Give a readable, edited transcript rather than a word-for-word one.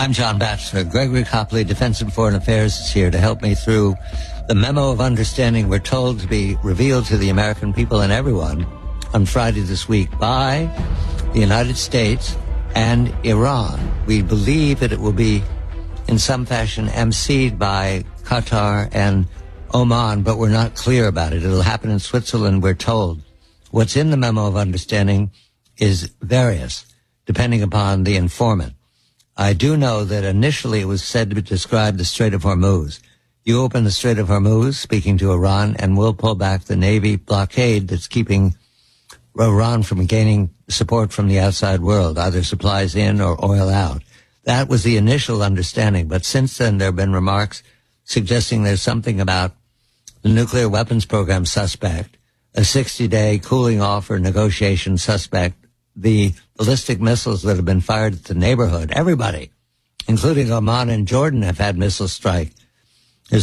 I'm John Batchelor. Gregory Copley, Defense and Foreign Affairs, is here to help me through the memo of understanding we're told to be revealed to the American people and everyone on Friday this week by the United States and Iran. We believe that it will be in some fashion emceed by Qatar and Oman, but we're not clear about it. It'll happen in Switzerland, we're told. What's in the memo of understanding is various, depending upon the informant. I do know that initially it was said to describe the Strait of Hormuz. You open the Strait of Hormuz, speaking to Iran, and we'll pull back the Navy blockade that's keeping Iran from gaining support from the outside world, either supplies in or oil out. That was the initial understanding, but since then there have been remarks suggesting there's something about the nuclear weapons program suspect, a 60-day cooling off or negotiation suspect, the ballistic missiles that have been fired at the neighborhood. Everybody, including Oman and Jordan, have had missile strike